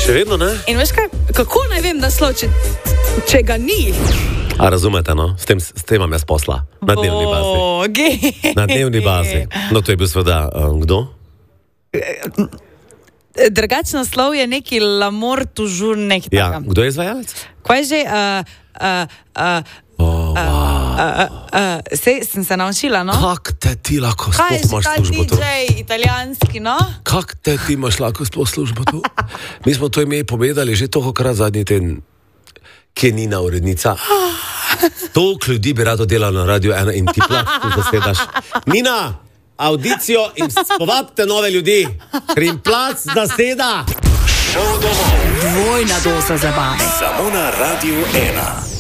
Še vedno ne? In veš kaj, kako naj vem naslov, če ga ni? A razumete, no? S tem imam jaz posla. Na dnevni bazi. Na dnevni bazi. No, to je bil seveda, kdo? Drugačen naslov je neki L'Amour toujours nekaj takega. Ja, kdo je izvajalec? Kaj je že? Sem se naučila, no? Kak te ti lahko sploh imaš službo tu? Kaj je že ta DJ italijanski, no? Kak te ti imaš lahko sploh službo tu? Mi smo to ime povedali že tolikokrat zadnji teden, kje je Nina urednica. Toliko ljudi bi rado delalo na Radio 1 in ti plač tu zasedaš. Nina, audicijo in povabite nove ljudi, ker jim plač zaseda. Šov domov. Dvojna doza zabave. Samo na Radio 1.